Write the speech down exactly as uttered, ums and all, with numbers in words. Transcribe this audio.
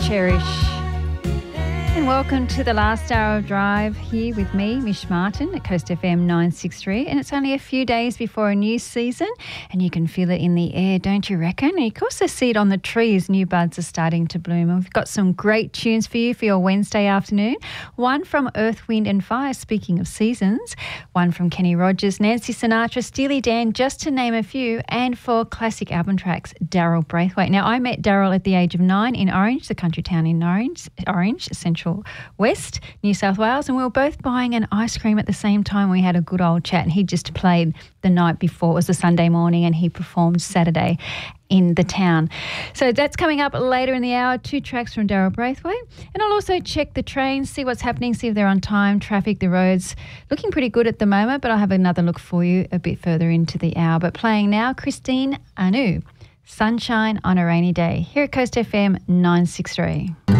Cherish. And welcome to the last hour of Drive here with me, Mish Martin at Coast F M nine sixty-three. And it's only a few days before a new season and you can feel it in the air, don't you reckon? And you can also see it on the trees. New buds are starting to bloom. And we've got some great tunes for you for your Wednesday afternoon. One from Earth, Wind and Fire, speaking of seasons. One from Kenny Rogers, Nancy Sinatra, Steely Dan, just to name a few. And for classic album tracks, Daryl Braithwaite. Now, I met Daryl at the age of nine in Orange, the country town in Orange, Orange, Central West, New South Wales, and we were both buying an ice cream at the same time. We had a good old chat and he just played the night before. It was a Sunday morning and he performed Saturday in the town. So that's coming up later in the hour, two tracks from Daryl Braithwaite. And I'll also check the trains, see what's happening, see if they're on time, traffic, the roads. Looking pretty good at the moment, but I'll have another look for you a bit further into the hour. But playing now, Christine Anu, Sunshine on a Rainy Day, here at Coast F M nine sixty-three.